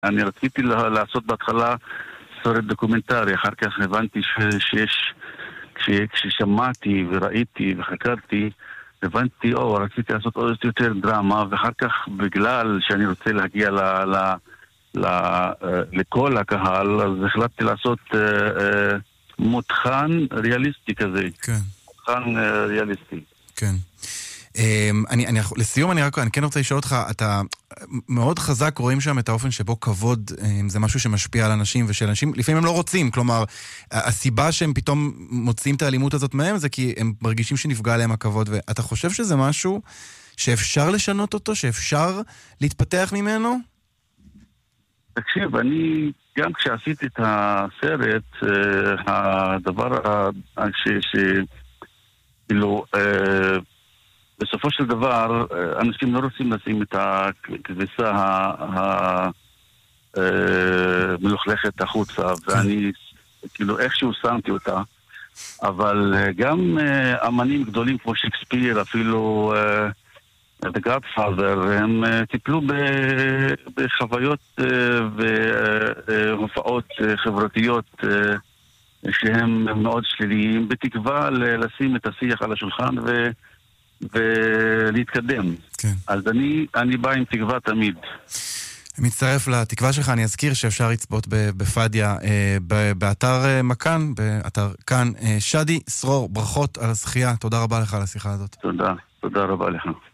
אני רציתי לעשות בהתחלה סרט דוקומנטרי, אחר כך הבנתי שיש, כששמעתי וראיתי וחקרתי, הבנתי, רציתי לעשות עוד יותר דרמה, ואחר כך בגלל שאני רוצה להגיע לכל הקהל, אז החלטתי לעשות מותחן ריאליסטי כזה. כן. מותחן ריאליסטי. כן. לסיום אני כן רוצה לשאול אותך, אתה מאוד חזק רואים שם את האופן שבו כבוד זה משהו שמשפיע על אנשים, ושאנשים לפעמים הם לא רוצים, כלומר הסיבה שהם פתאום מוצאים את האלימות הזאת מהם זה כי הם מרגישים שנפגע עליהם הכבוד, ואתה חושב שזה משהו שאפשר לשנות אותו, שאפשר להתפתח ממנו? תקשיב, אני גם כשעשיתי את הסרט, הדבר כאילו בסופו של דבר, אנשים לא רוצים לשים את הכביסה המלוכלכת החוצה, ואני כאילו איכשהו שמתי אותה, אבל גם אמנים גדולים כמו שייקספיר, אפילו The Godfather, הם טיפלו בחוויות והופעות חברתיות שהם מאוד שליליים, בתקווה לשים את השיח על השולחן ולהתקדם. כן. אז אני בא עם תקווה תמיד. מצטרף לתקווה שלך, אני אזכיר שאפשר לצפות בפדיה, באתר מכאן, באתר כאן. שדי סרור, ברכות על הזכייה, תודה רבה לך על השיחה הזאת. תודה רבה לך.